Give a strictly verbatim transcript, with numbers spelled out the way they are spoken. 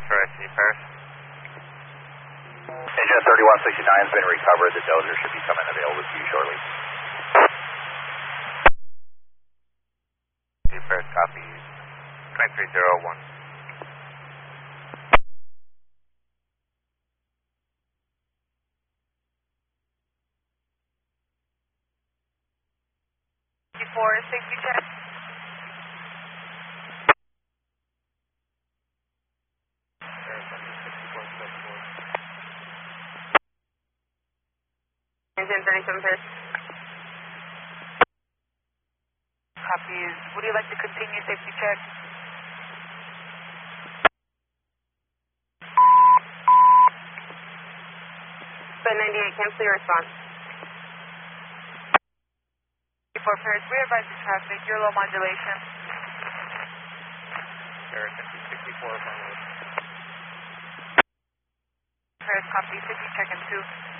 Contour S C Paris. Engine thirty-one sixty-nine has been recovered. The dozer should be coming available to you shortly. Paris copies twenty-three zero one. fifty-four, safety check. Engine thirty-seven Paris. Copies. Would you like to continue safety check? Flight ninety-eight, cancel your response. fifty-four Paris, we advise the traffic, your low modulation. Paris sixty-four, Paris, copy, safety check in two.